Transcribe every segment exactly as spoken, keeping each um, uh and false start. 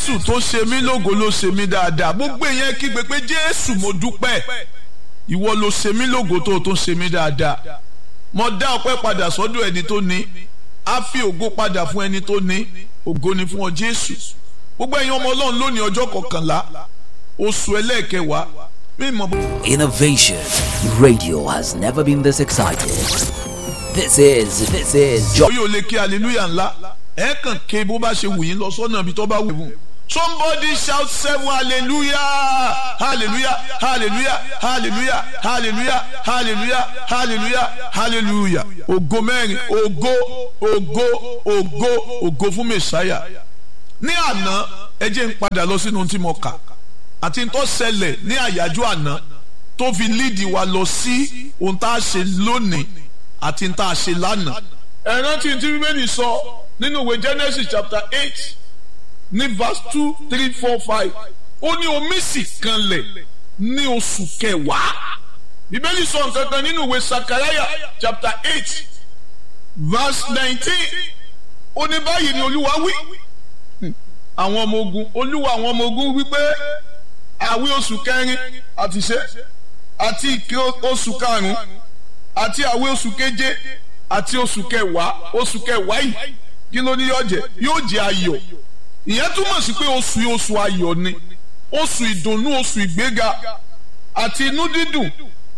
Jésù tó ṣe mí lógo ló ṣe mí dáadáa. Gbogbo èèyàn kígbe pé Jésù mo dúpẹ́. Ìwọ ló ṣe mí lógo tó tó ṣe mí dáadáa. Mo dá ọpẹ́ padà sọ́dọ̀ ẹni tó ní. A fi ògo padà fún ẹni tó ní. Ògo ni fún ọ Jésù. Gbogbo ẹ̀yin ọmọ Ọlọ́run lónìí ọjọ́ kọkànlá oṣù ẹlẹ́ẹ̀kẹwàá. Innovation Radio has never been this excited. This is this is. Orí ò lè kí hallelujah ńlá. Ẹ kàn ké bó bá ṣe wù yín lọ sọ́nà ibi tó bá wù yín. Somebody shout seven hallelujah, hallelujah, hallelujah, hallelujah, hallelujah, hallelujah, hallelujah, hallelujah. Ògo mẹ́rin, ògo, ògo, ògo, ògo fún Mèsáyà. Ní àná, ẹ jẹ́ n padà lọ sínú tí mo kà. Àti n tó ṣẹlẹ̀ ní àyájọ́ àná tó fi líìdì wa lọ sí ohun tá a ṣe lónìí àti n tá a ṣe lánàá. Ẹ rántí tí Bíbélì sọ nínú ìwé Genesis chapter eight ní verse two three four five ó ní omi sì kanlẹ̀ ní oṣù kẹwàá. Bíbélì sọ nǹkan kan nínú ìwé Sakaraya chapter eight verse nineteen ó ní báyìí ni Olúwa wí. Àwọn ọmọ ogun Olúwa àwọn ọmọ ogun wípé àwí oṣù kẹrin àti ṣe àti ìké oṣù karùn-ún àti àwí oṣù keje àti oṣù kẹwàá oṣù kẹwàá yìí kí ló ní yóò jẹ yóò jẹ ayọ̀. Ìyẹn túmọ̀ sí pé oṣù yìí oṣù ayọ̀ ni oṣù ìdùnnú oṣù ìgbéga àti inú dídùn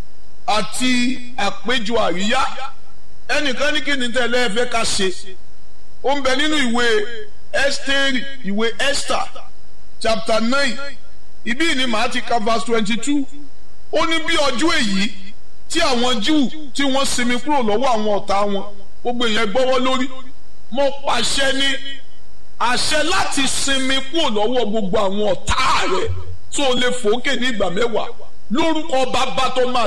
àti àpéjọ àríyá. Ẹnìkan ní kí ni tẹ́lẹ̀ ẹ fẹ́ ká ṣe. Ó ń bẹ nínú ìwé Ẹ́sítérì ìwé Esther chapter nine ibí ni màá ti ka verse twenty two. Ó ní bí ọjọ́ èyí tí àwọn Júù tí wọ́n sinmi kúrò lọ́wọ́ àwọn ọ̀tá wọn gbogbo èèyàn gbọ́wọ́ lórí. Mo pàṣẹ ní àṣẹ láti sinmi kúrò lọ́wọ́ gbogbo àwọn ọ̀tá rẹ̀ tó lè fòókè ní ìgbà mẹ́wàá lórúkọ Bàbá tó máa